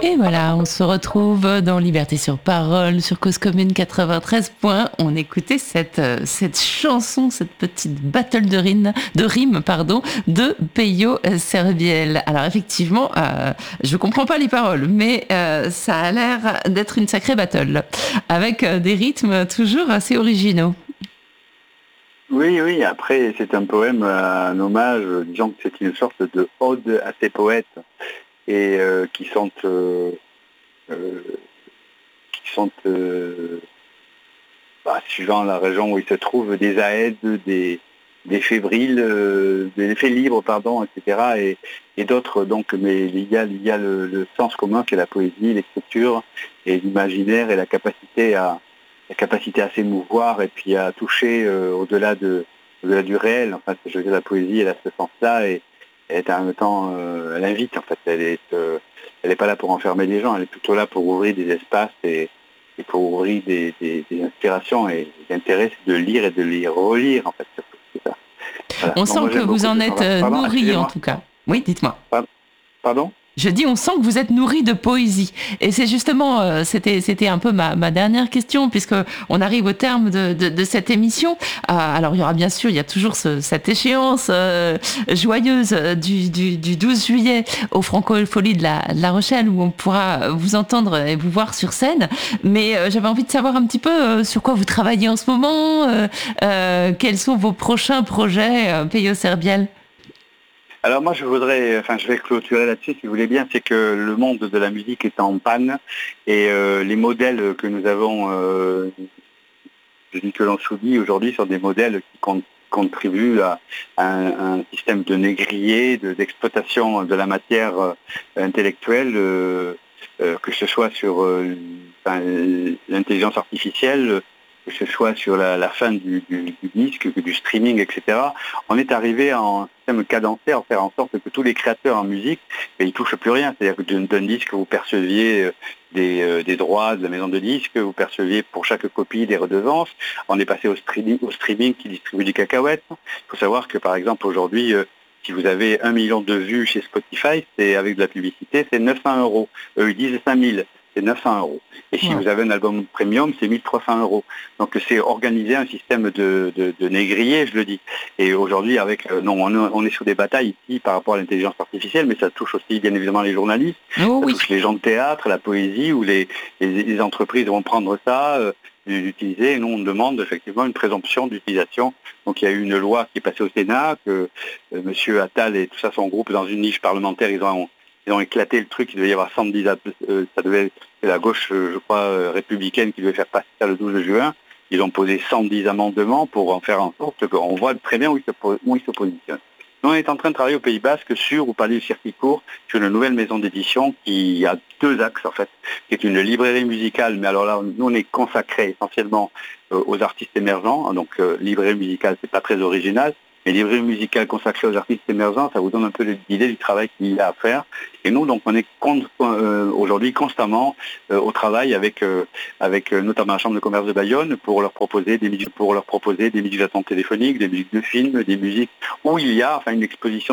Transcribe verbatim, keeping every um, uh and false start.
Et voilà, on se retrouve dans Liberté sur Parole, sur Cause Commune quatre-vingt-treize points. On écoutait cette, cette chanson, cette petite battle de rimes, de rimes pardon, de Peyo Serbiel. Alors effectivement, euh, je comprends pas les paroles, mais euh, ça a l'air d'être une sacrée battle, avec des rythmes toujours assez originaux. Oui, oui, après c'est un poème, un hommage, disons que c'est une sorte de ode à ces poètes et euh, qui sont euh, euh, qui sont euh, bah, suivant la région où ils se trouvent, des aèdes, des, des fébriles, euh, des faits libres, pardon, et cetera. Et, et d'autres, donc, mais il y a, il y a le, le sens commun qui est la poésie, l'écriture et l'imaginaire et la capacité à la capacité à s'émouvoir et puis à toucher euh, au-delà de au-delà du réel. Enfin, je veux dire, la poésie, elle a ce sens-là et elle est en même temps, euh, elle invite en fait. Elle est, euh, elle n'est pas là pour enfermer les gens, elle est plutôt là pour ouvrir des espaces et et pour ouvrir des, des, des inspirations. Et l'intérêt, c'est de lire et de lire, relire, en fait. C'est ça. Voilà. On Bon, sent moi, que j'aime vous beaucoup en ce êtes travail. euh, Pardon, nourri en excusez-moi. tout cas. Oui, dites-moi. Pardon. Je dis, on sent que vous êtes nourri de poésie. Et c'est justement, euh, c'était, c'était un peu ma, ma dernière question, puisque on arrive au terme de, de, de cette émission. Euh, alors, il y aura bien sûr, il y a toujours ce, cette échéance euh, joyeuse du, du, du douze juillet au Francofolie de la, de la Rochelle, où on pourra vous entendre et vous voir sur scène. Mais euh, j'avais envie de savoir un petit peu euh, sur quoi vous travaillez en ce moment, euh, euh, quels sont vos prochains projets, euh, Peyo Serbiel. Alors moi je voudrais, enfin je vais clôturer là-dessus si vous voulez bien, c'est que le monde de la musique est en panne et euh, les modèles que nous avons, euh, je dis que l'on soudit aujourd'hui sur des modèles qui con- contribuent à, à un, un système de négrier, de, d'exploitation de la matière euh, intellectuelle, euh, euh, que ce soit sur euh, enfin, l'intelligence artificielle, que ce soit sur la, la fin du, du, du disque, du streaming, et cetera. On est arrivé à un système cadencé, à faire en sorte que tous les créateurs en musique, ben, ils ne touchent plus rien. C'est-à-dire que d'un disque, vous perceviez des, euh, des droits de la maison de disques, vous perceviez pour chaque copie des redevances. On est passé au streaming, au streaming qui distribue des cacahuètes. Il faut savoir que, par exemple, aujourd'hui, euh, si vous avez un million de vues chez Spotify, c'est avec de la publicité, c'est neuf cents euros. Eux, ils disent cinq mille. C'est neuf cents euros. Et si Ouais. vous avez un album premium, c'est mille trois cents euros. Donc c'est organiser un système de, de, de négrier, je le dis. Et aujourd'hui, avec euh, non, on, on est sur des batailles ici par rapport à l'intelligence artificielle, mais ça touche aussi bien évidemment les journalistes, Oh ça oui. touche les gens de théâtre, la poésie, où les, les, les entreprises vont prendre ça, euh, l'utiliser. Et nous, on demande effectivement une présomption d'utilisation. Donc il y a eu une loi qui est passée au Sénat, que euh, M. Attal et tout ça, son groupe, dans une niche parlementaire, ils ont Ils ont éclaté le truc, il devait y avoir cent dix, euh, ça devait c'est la gauche, je crois, euh, républicaine qui devait faire passer ça le douze juin. Ils ont posé cent dix amendements pour en faire en sorte qu'on voit très bien où ils se, où ils se positionnent. Nous, on est en train de travailler au Pays Basque sur, au Palais du Circuit Court, sur une nouvelle maison d'édition qui a deux axes, en fait, qui est une librairie musicale, mais alors là, nous, on est consacré essentiellement euh, aux artistes émergents, donc euh, librairie musicale, c'est pas très original, mais librairie musicale consacrée aux artistes émergents, ça vous donne un peu l'idée du travail qu'il y a à faire. Et nous, donc, on est con, euh, aujourd'hui constamment euh, au travail avec, euh, avec euh, notamment la Chambre de commerce de Bayonne pour leur proposer des musiques, pour leur proposer des musiques d'attente téléphonique, des musiques de films, des musiques où il y a enfin une exposition